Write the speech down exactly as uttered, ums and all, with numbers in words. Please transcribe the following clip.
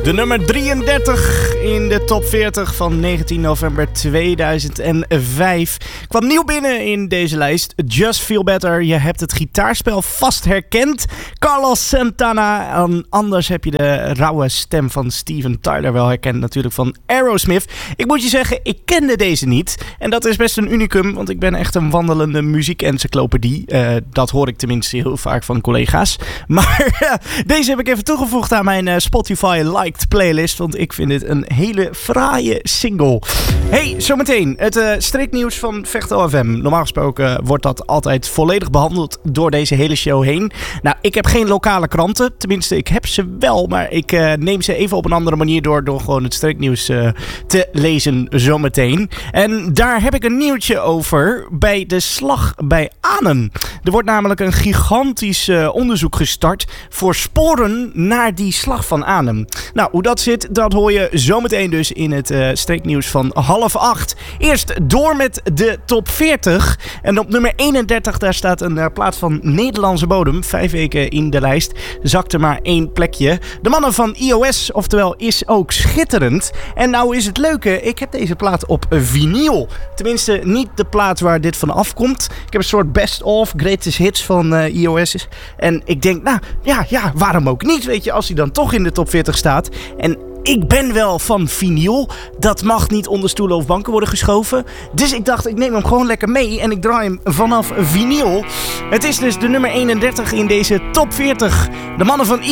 De nummer drieëndertig in de top veertig van negentien november tweeduizend vijf kwam nieuw binnen in deze lijst. Just Feel Better. Je hebt het gitaarspel vast herkend. Carlos Santana. En anders heb je de rauwe stem van Steven Tyler wel herkend, natuurlijk van Aerosmith. Ik moet je zeggen, ik kende deze niet. En dat is best een unicum, want ik ben echt een wandelende muziekencyclopedie. Uh, dat hoor ik tenminste heel vaak van collega's. Maar deze heb ik even toegevoegd aan mijn uh, Spotify Liked playlist, want ik vind dit een hele fraaie single. Hey, zometeen het uh, streeknieuws van Vechtel F M. Normaal gesproken wordt dat altijd volledig behandeld door deze hele show heen. Nou, ik heb geen lokale kranten. Tenminste, ik heb ze wel, maar ik uh, neem ze even op een andere manier door, door gewoon het streeknieuws uh, te lezen zometeen. En daar heb ik een nieuwtje over bij de slag bij Anen. Er wordt namelijk een gigantisch uh, onderzoek gestart voor sporen naar die slag van Anen. Nou, hoe dat zit, dat hoor je zometeen dus in het uh, streeknieuws van half acht. Eerst door met de top veertig. En op nummer eenendertig, daar staat een uh, plaat van Nederlandse bodem. Vijf weken in de lijst. Zakte maar één plekje. De mannen van I O S, oftewel Is Ook Schitterend. En nou is het leuke, ik heb deze plaat op vinyl. Tenminste, niet de plaat waar dit van afkomt. Ik heb een soort best-of, greatest hits van uh, I O S. En ik denk, nou, ja, ja, waarom ook niet? Weet je, als hij dan toch in de top veertig staat. En ik ben wel van vinyl. Dat mag niet onder stoelen of banken worden geschoven. Dus ik dacht, ik neem hem gewoon lekker mee. En ik draai hem vanaf vinyl. Het is dus de nummer eenendertig in deze top veertig. De mannen van